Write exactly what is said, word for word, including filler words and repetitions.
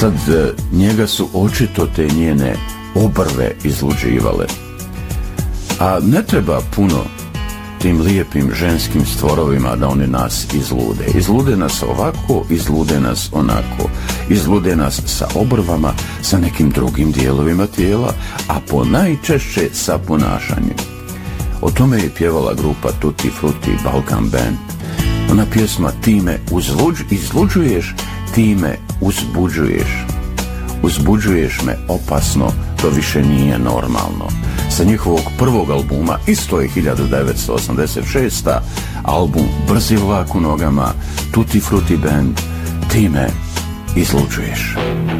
sad njega su očito te njene obrve izluđivale. A ne treba puno tim lijepim ženskim stvorovima da oni nas izlude. Izlude nas ovako, izlude nas onako. Izlude nas sa obrvama, sa nekim drugim dijelovima tijela, a po najčešće sa ponašanjem. O tome je pjevala grupa Tutti Frutti Balkan Band. Ona pjesma ti me uzluđ, izluđuješ, ti me uzbuđuješ. Uzbuđuješ me opasno, to više nije normalno. Sa njihovog prvog albuma, isto je hiljadu devetsto osamdeset šeste. album Brzi vlak u nogama, Tutti Frutti Band, ti me izluđuješ.